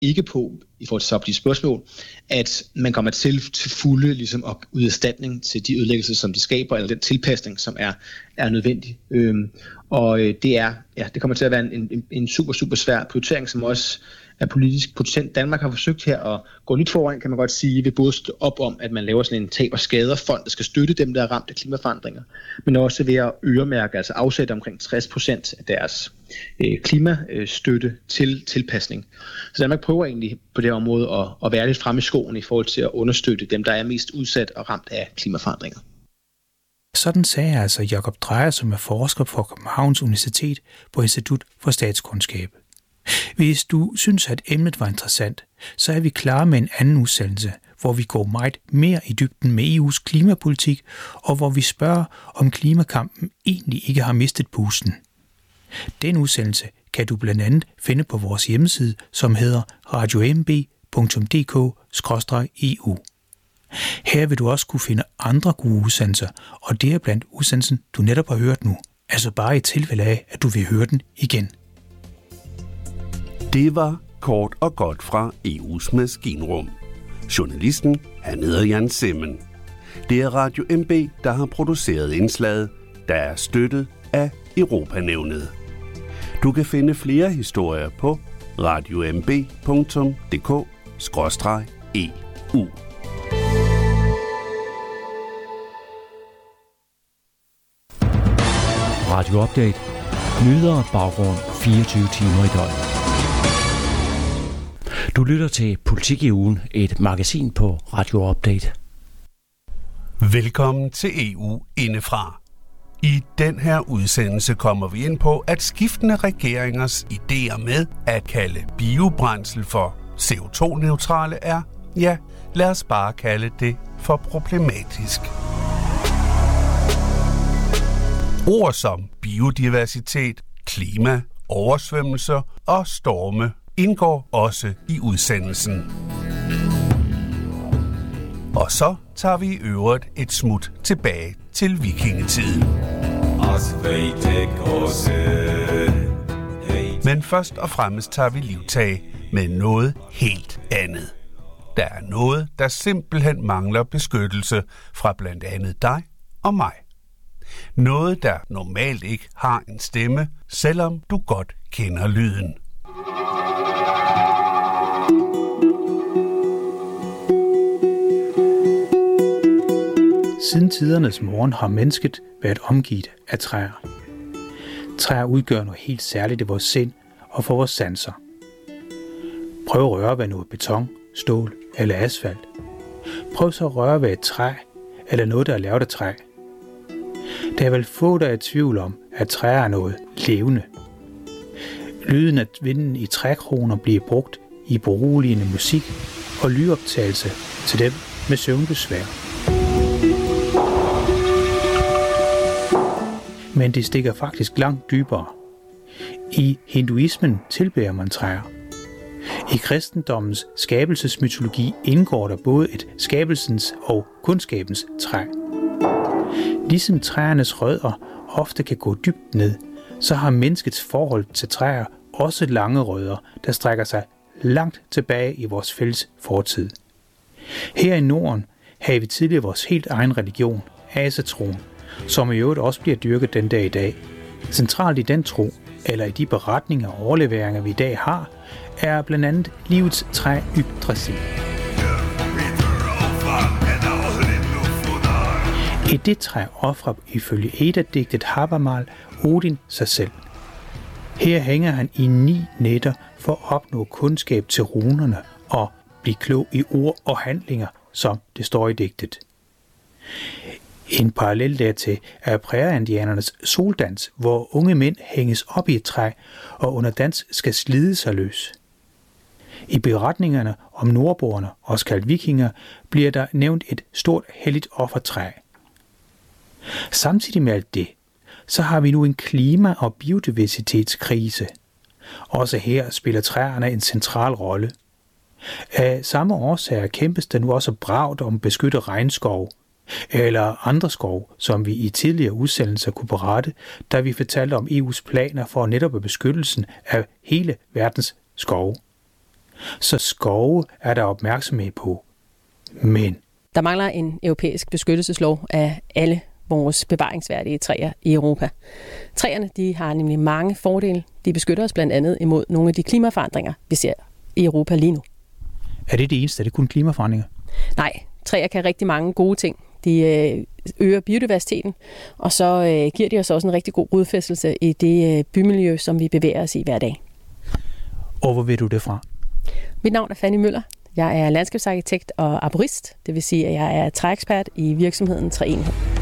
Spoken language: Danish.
ikke på, i forhold til de spørgsmål, at man kommer til fulde ligesom at yde erstatning til de ødelæggelser, som det skaber, eller den tilpasning, som er nødvendig. Det kommer til at være en super, super svær prioritering, som også er politisk potent. Danmark har forsøgt her at gå lidt foran, kan man godt sige, ved både stå op om, at man laver sådan en tab- og skaderfond, der skal støtte dem, der er ramt af klimaforandringer, men også ved at øremærke, altså afsætte omkring 60% af deres klimastøtte til tilpasning. Så Danmark prøver egentlig på det her område at være lidt fremme i skoen i forhold til at understøtte dem, der er mest udsat og ramt af klimaforandringer. Sådan sagde altså Jakob Dreyer, som er forsker på Københavns Universitet på Institut for Statskundskab. Hvis du synes, at emnet var interessant, så er vi klar med en anden udsendelse, hvor vi går meget mere i dybden med EU's klimapolitik, og hvor vi spørger, om klimakampen egentlig ikke har mistet pusten. Den udsendelse kan du blandt andet finde på vores hjemmeside, som hedder radiomb.dk/EU. Her vil du også kunne finde andre gode udsendelser, og det er blandt udsendelsen, du netop har hørt nu. Altså bare i tilfælde af, at du vil høre den igen. Det var kort og godt fra EU's maskinrum. Journalisten, han hedder Jan Simmen. Det er Radio MB, der har produceret indslaget, der er støttet af Europanævnet. Du kan finde flere historier på radiomb.dk/EU. Radio Update. Nyheder og baggrund 24 timer i døgnet. Du lytter til Politik i ugen, et magasin på Radio Update. Velkommen til EU indefra. I den her udsendelse kommer vi ind på, at skiftende regeringers idéer med at kalde biobrændsel for CO2-neutrale er, ja, lad os bare kalde det for problematisk. Ord som biodiversitet, klima, oversvømmelser og storme indgår også i udsendelsen. Og så tager vi i øvrigt et smut tilbage til vikingetiden. Men først og fremmest tager vi livtag med noget helt andet. Der er noget, der simpelthen mangler beskyttelse fra blandt andet dig og mig. Noget, der normalt ikke har en stemme, selvom du godt kender lyden. Siden tidernes morgen har mennesket været omgivet af træer. Træer udgør noget helt særligt i vores sind og for vores sanser. Prøv at røre ved noget beton, stål eller asfalt. Prøv så at røre ved et træ eller noget, der er lavet af træ. Der er vel få, der er i tvivl om, at træer er noget levende. Lyden af vinden i trækroner bliver brugt i beroligende musik og lydoptagelse til dem med søvnbesvær. Men det stikker faktisk langt dybere. I hinduismen tilbeder man træer. I kristendommens skabelsesmytologi indgår der både et skabelsens og kundskabens træ. Ligesom træernes rødder ofte kan gå dybt ned, så har menneskets forhold til træer også lange rødder, der strækker sig langt tilbage i vores fælles fortid. Her i Norden havde vi tidligere vores helt egen religion, asatroen, som i øvrigt også bliver dyrket den dag i dag. Centralt i den tro, eller i de beretninger og overleveringer, vi i dag har, er blandt andet livets træ Yggdrasil. I det træ ofrer ifølge Edda-digtet Havamal Odin sig selv. Her hænger han i 9 nætter for at opnå kundskab til runerne og blive klog i ord og handlinger, som det står i digtet. En parallel dertil er præriandianernes soldans, hvor unge mænd hænges op i et træ og under dans skal slide sig løs. I beretningerne om nordboerne, også kaldt vikinger, bliver der nævnt et stort helligt offertræ. Samtidig med alt det, så har vi nu en klima- og biodiversitetskrise. Også her spiller træerne en central rolle. Af samme årsager kæmpes der nu også bravt om beskyttet regnskov, eller andre skov, som vi i tidligere udsendelser kunne berette, da vi fortalte om EU's planer for netop beskyttelsen af hele verdens skove. Så skove er der opmærksomhed på. Men der mangler en europæisk beskyttelseslov af alle vores bevaringsværdige træer i Europa. Træerne de har nemlig mange fordele. De beskytter os blandt andet imod nogle af de klimaforandringer, vi ser i Europa lige nu. Er det eneste? Er det kun klimaforandringer? Nej, træer kan rigtig mange gode ting. De øger biodiversiteten, og så giver de os også en rigtig god rodfæstelse i det bymiljø, som vi bevæger os i hver dag. Og hvor ved du det fra? Mit navn er Fanny Møller. Jeg er landskabsarkitekt og arborist, det vil sige, at jeg er træekspert i virksomheden Træenhed.